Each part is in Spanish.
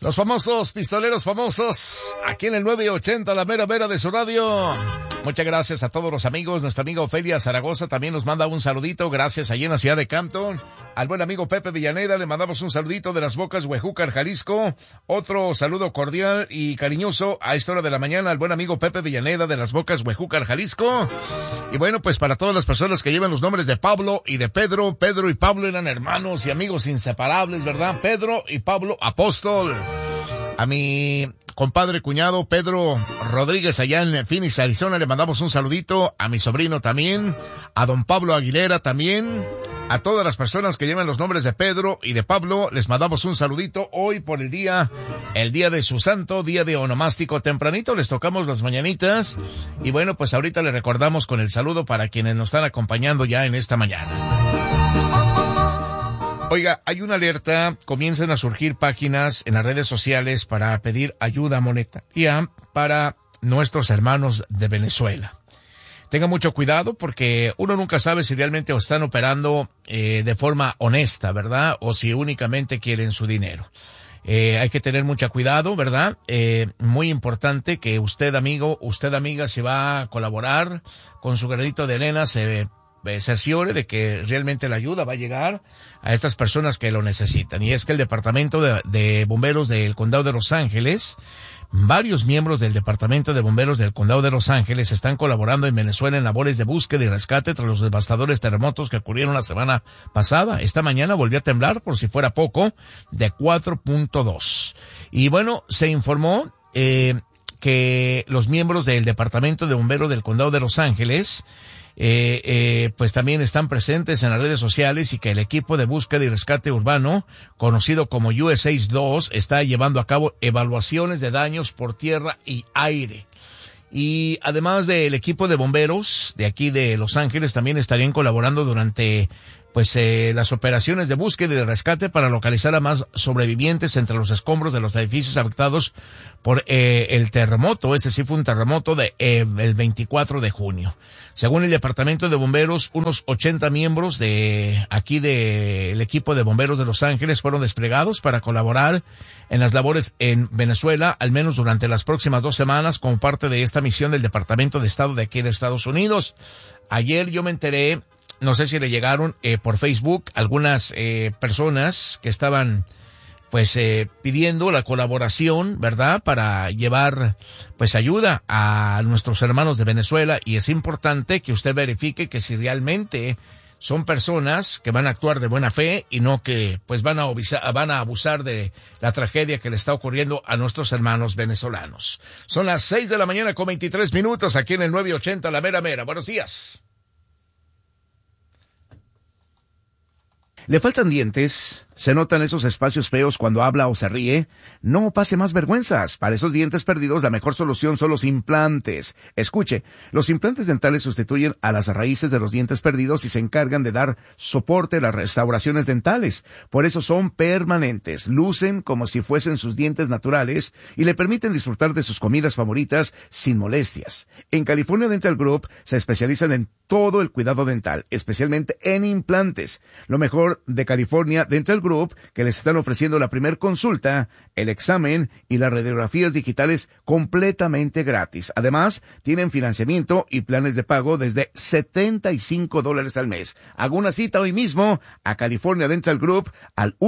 Los famosos pistoleros famosos, aquí en el 980, la mera de su radio. Muchas gracias a todos los amigos. Nuestra amiga Ofelia Zaragoza también nos manda un saludito. Gracias allí en la ciudad de Campton. Al buen amigo Pepe Villaneda le mandamos un saludito de Las Bocas, Huejúcar, Jalisco. Otro saludo cordial y cariñoso a esta hora de la mañana al buen amigo Pepe Villaneda de Las Bocas, Huejúcar, Jalisco. Y bueno, pues para todas las personas que llevan los nombres de Pablo y de Pedro. Pedro y Pablo eran hermanos y amigos inseparables, ¿verdad? Pedro y Pablo Apóstol. A mi compadre cuñado Pedro Rodríguez allá en Phoenix, Arizona, le mandamos un saludito. A mi sobrino también, a don Pablo Aguilera también. A todas las personas que llevan los nombres de Pedro y de Pablo, les mandamos un saludito hoy por el día de su santo, día de onomástico. Tempranito les tocamos las mañanitas y bueno, pues ahorita les recordamos con el saludo para quienes nos están acompañando ya en esta mañana. Oiga, hay una alerta, comienzan a surgir páginas en las redes sociales para pedir ayuda monetaria para nuestros hermanos de Venezuela. Tenga mucho cuidado porque uno nunca sabe si realmente están operando de forma honesta, ¿verdad? O si únicamente quieren su dinero. Hay que tener mucho cuidado, ¿verdad? Muy importante que usted, amigo, usted, amiga, si va a colaborar con su granito de arena, se cerciore de que realmente la ayuda va a llegar a estas personas que lo necesitan. Y es que el Departamento de Bomberos del Condado de Los Ángeles, varios miembros del Departamento de Bomberos del Condado de Los Ángeles están colaborando en Venezuela en labores de búsqueda y rescate tras los devastadores terremotos que ocurrieron la semana pasada. Esta mañana volvió a temblar, por si fuera poco, de 4.2. Y bueno, se informó que los miembros del Departamento de Bomberos del Condado de Los Ángeles pues también están presentes en las redes sociales y que el equipo de búsqueda y rescate urbano, conocido como USAID 2, está llevando a cabo evaluaciones de daños por tierra y aire. Y además del equipo de bomberos de aquí de Los Ángeles, también estarían colaborando durante las operaciones de búsqueda y de rescate para localizar a más sobrevivientes entre los escombros de los edificios afectados por el terremoto. Ese sí fue un terremoto el 24 de junio. Según el Departamento de Bomberos, unos 80 miembros de aquí del equipo de bomberos de Los Ángeles fueron desplegados para colaborar en las labores en Venezuela, al menos durante las próximas 2 semanas, como parte de esta misión del Departamento de Estado de aquí de Estados Unidos. Ayer yo me enteré, no sé si le llegaron por Facebook algunas personas que estaban pidiendo la colaboración, ¿verdad? Para llevar ayuda a nuestros hermanos de Venezuela, y es importante que usted verifique que si realmente son personas que van a actuar de buena fe y no que van a abusar de la tragedia que le está ocurriendo a nuestros hermanos venezolanos. Son las 6 de la mañana con 23 minutos aquí en el 980 La Mera. Buenos días. ¿Le faltan dientes? ¿Se notan esos espacios feos cuando habla o se ríe? No pase más vergüenzas. Para esos dientes perdidos, la mejor solución son los implantes. Escuche, los implantes dentales sustituyen a las raíces de los dientes perdidos y se encargan de dar soporte a las restauraciones dentales. Por eso son permanentes, lucen como si fuesen sus dientes naturales y le permiten disfrutar de sus comidas favoritas sin molestias. En California Dental Group se especializan en todo el cuidado dental, especialmente en implantes. Lo mejor de California Dental Group, que les están ofreciendo la primer consulta, el examen y las radiografías digitales completamente gratis. Además, tienen financiamiento y planes de pago desde $75 al mes. Haga una cita hoy mismo a California Dental Group al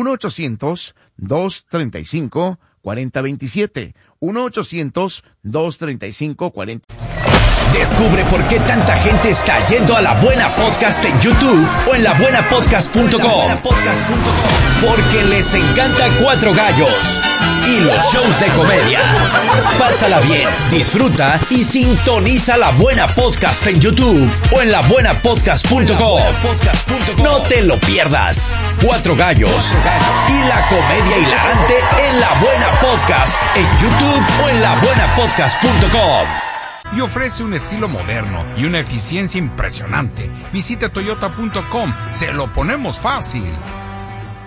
1-800-235-4027. 1-800-235-4027. Descubre por qué tanta gente está yendo a La Buena Podcast en YouTube o en labuenapodcast.com. Porque les encanta Cuatro Gallos y los shows de comedia. Pásala bien, disfruta y sintoniza La Buena Podcast en YouTube o en labuenapodcast.com. No te lo pierdas. Cuatro Gallos y la comedia hilarante en La Buena Podcast en YouTube o en labuenapodcast.com. Y ofrece un estilo moderno y una eficiencia impresionante. Visite toyota.com, se lo ponemos fácil.